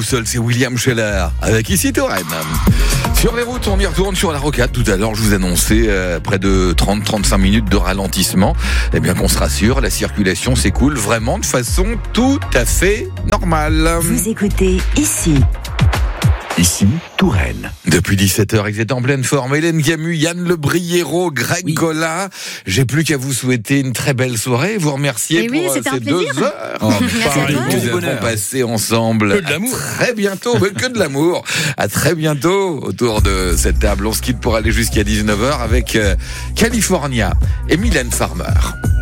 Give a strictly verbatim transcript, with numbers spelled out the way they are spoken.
seul, c'est William Scheller avec ici Touraine. Sur les routes, on y retourne sur la rocade. Tout à l'heure, je vous annonçais euh, près de trente à trente-cinq minutes de ralentissement. Eh bien, qu'on se rassure, la circulation s'écoule vraiment de façon tout à fait normale. Vous écoutez ici. Ici, Touraine. Depuis dix-sept heures, ils étaient en pleine forme. Hélène Gamu, Yann Le Briero, Greg oui. Collat. J'ai plus qu'à vous souhaiter une très belle soirée. Vous remercier Et pour oui, ces deux heures. Oh, que nous avons passé ensemble. Que de l'amour. À très bientôt. Que de l'amour. À très bientôt autour de cette table. On se quitte pour aller jusqu'à dix-neuf heures avec California et Mylène Farmer.